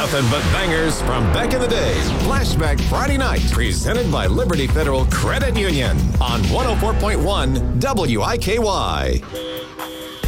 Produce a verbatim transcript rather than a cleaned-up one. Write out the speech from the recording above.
Nothing but bangers from back in the day. Flashback Friday night, presented by Liberty Federal Credit Union on one oh four point one W I K Y.